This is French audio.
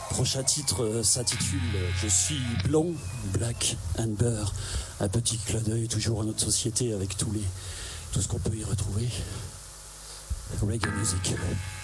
Prochain titre s'intitule Je suis blond, Black Amber. Un petit clin d'œil toujours à notre société avec tout ce qu'on peut y retrouver. Reggae music.